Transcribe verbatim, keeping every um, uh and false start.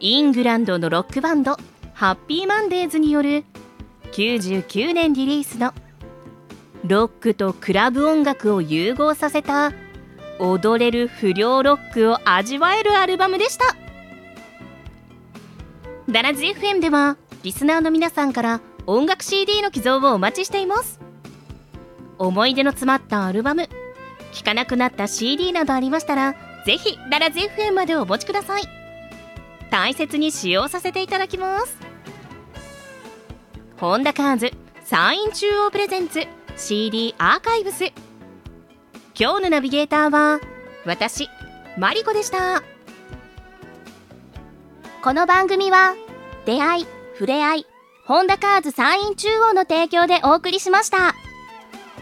イングランドのロックバンドハッピーマンデーズによるきゅうじゅうきゅうねんリリースのロックとクラブ音楽を融合させた踊れる不良ロックを味わえるアルバムでした。ダラズ エフエム ではリスナーの皆さんから音楽 シーディー の寄贈をお待ちしています。思い出の詰まったアルバム、聴かなくなった シーディー などありましたら、ぜひダラズ エフエム までお持ちください。大切に使用させていただきます。ホンダカーズ山陰中央プレゼンツ シーディー アーカイブス。今日のナビゲーターは私マリコでした。 この番組は出会い、触れ合い、ホンダカーズ山陰中央の提供でお送りしました。